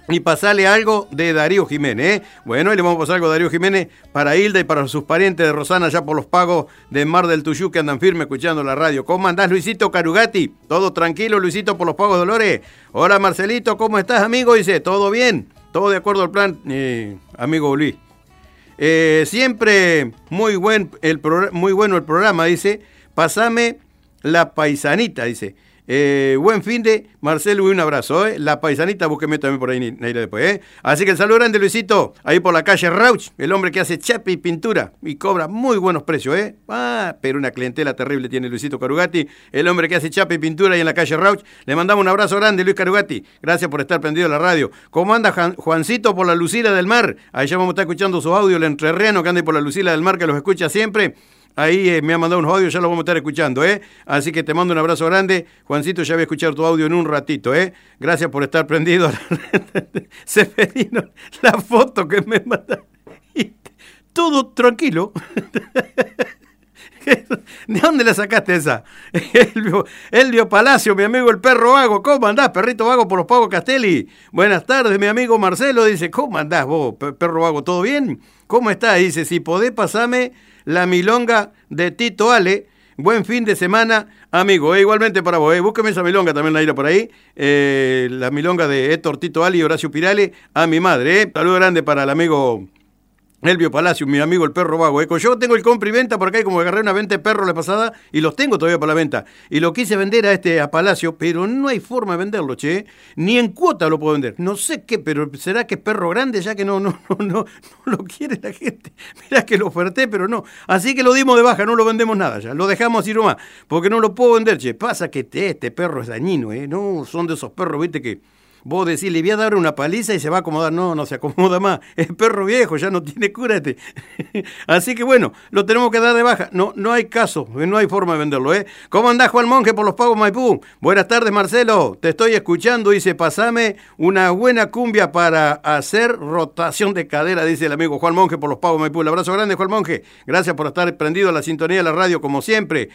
Y pasale algo de Darío Jiménez, ¿eh? Bueno, y le vamos a pasar algo de Darío Jiménez para Hilda y para sus parientes de Rosana, allá por los pagos de Mar del Tuyú, que andan firme escuchando la radio. ¿Cómo andás, Luisito Carugati? ¿Todo tranquilo, Luisito, por los pagos de Dolores? Hola, Marcelito, ¿cómo estás, amigo? Dice, ¿todo bien? ¿Todo de acuerdo al plan, amigo Luis? Siempre muy bueno el programa, dice. Pasame la paisanita, dice. Buen fin de Marcelo y un abrazo, La paisanita, búsqueme también por ahí, Neira, después, Así que el saludo grande, Luisito, ahí por la calle Rauch, el hombre que hace chapa y pintura y cobra muy buenos precios, pero una clientela terrible tiene Luisito Carugati, el hombre que hace chapa y pintura ahí en la calle Rauch. Le mandamos un abrazo grande, Luis Carugati, gracias por estar prendido a la radio. ¿Cómo anda Juancito por la Lucila del Mar? Ahí ya vamos a estar escuchando sus audios, el entrerriano que anda por la Lucila del Mar, que los escucha siempre. Ahí me ha mandado unos audios, ya los vamos a estar escuchando, Así que te mando un abrazo grande. Juancito, ya voy a escuchar tu audio en un ratito, Gracias por estar prendido. Seferino, la foto que me mandaron. Todo tranquilo. ¿De dónde la sacaste esa? Elvio Palacio, mi amigo el perro vago. ¿Cómo andás, perrito vago por los Pagos Castelli? Buenas tardes, mi amigo Marcelo. Dice, ¿cómo andás vos, perro vago? ¿Todo bien? ¿Cómo estás? Dice, si podés pasame la milonga de Tito Ale. Buen fin de semana, amigo. Igualmente para vos. Búsqueme esa milonga también, la por ahí. La milonga de Héctor Tito Ale y Horacio Pirale a mi madre. Saludo grande para el amigo Elvio Palacio, mi amigo el perro vago. Yo tengo el compra y venta por acá, y como agarré una venta de perros la pasada y los tengo todavía para la venta. Y lo quise vender a Palacio, pero no hay forma de venderlo, che. Ni en cuota lo puedo vender. No sé qué, pero ¿será que es perro grande ya que no lo quiere la gente? Mirá que lo oferté, pero no. Así que lo dimos de baja, no lo vendemos nada ya. Lo dejamos así nomás, porque no lo puedo vender, che. Pasa que este perro es dañino, No, son de esos perros, viste, que vos decís, le voy a dar una paliza y se va a acomodar. No se acomoda más. Es perro viejo, ya no tiene cura este. Así que bueno, lo tenemos que dar de baja. No hay caso, no hay forma de venderlo, ¿Cómo andás, Juan Monje, por los Pagos Maipú? Buenas tardes, Marcelo. Te estoy escuchando. Dice, pasame una buena cumbia para hacer rotación de cadera, dice el amigo Juan Monje por los Pagos Maipú. Un abrazo grande, Juan Monje. Gracias por estar prendido a la sintonía de la radio, como siempre.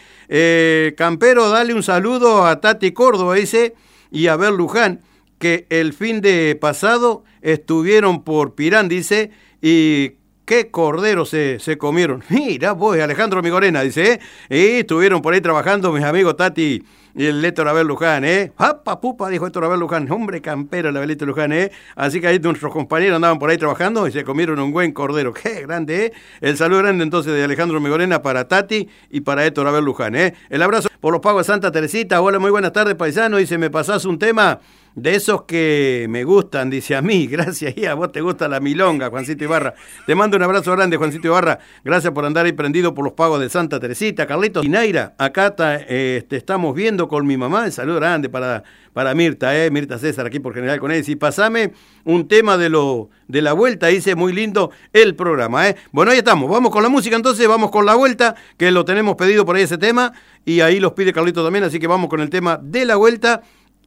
Campero, dale un saludo a Tati Córdoba, dice, y a Ver Luján, que el fin de pasado estuvieron por Pirán, dice, y qué cordero se comieron. Mira vos, Alejandro Migorena, dice, y estuvieron por ahí trabajando mis amigos Tati y el Héctor Abel Luján, ¡Japa, pupa! Dijo Héctor Abel Luján, hombre campero el Abelito Luján, Así que ahí nuestros compañeros andaban por ahí trabajando y se comieron un buen cordero. ¡Qué grande, El saludo grande entonces de Alejandro Migorena para Tati y para Héctor Abel Luján, El abrazo por los Pagos de Santa Teresita. Hola, muy buenas tardes, paisano. Dice, me pasás un tema de esos que me gustan, dice a mí. Gracias, y a vos te gusta la milonga, Juancito Ibarra. Te mando un abrazo grande, Juancito Ibarra. Gracias por andar ahí prendido por los Pagos de Santa Teresita. Carlitos y Naira, acá te estamos viendo con mi mamá. Un saludo grande para Mirta, Mirta César, aquí por General con él. Y pasame un tema de la vuelta, dice, muy lindo el programa, Bueno, ahí estamos. Vamos con la música entonces, vamos con la vuelta, que lo tenemos pedido por ahí ese tema, y ahí los pide Carlitos también, así que vamos con el tema de la vuelta.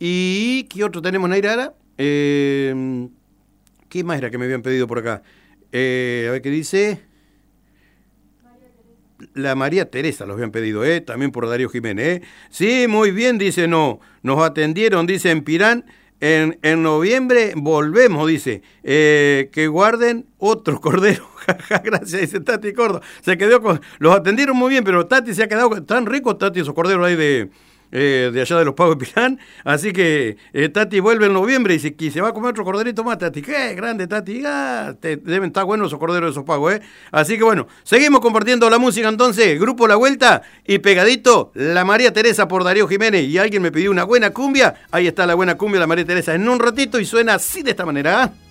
¿Y qué otro tenemos, Naira? ¿Qué más era que me habían pedido por acá? A ver qué dice. La María Teresa los habían pedido, también por Darío Jiménez, Sí, muy bien, dice, nos atendieron, dice, en Pirán. En noviembre volvemos, dice, que guarden otro cordero. Gracias, dice Tati Córdoba. Se quedó los atendieron muy bien, pero Tati se ha quedado tan rico, Tati, esos corderos ahí de allá de los Pagos de Pirán. Así que Tati vuelve en noviembre y se va a comer otro corderito más, Tati. ¡Qué grande, Tati! Deben estar buenos esos corderos de esos Pagos, Así que bueno, seguimos compartiendo la música entonces. Grupo La Vuelta y pegadito, la María Teresa por Darío Jiménez. Y alguien me pidió una buena cumbia. Ahí está la buena cumbia, la María Teresa, en un ratito, y suena así, de esta manera,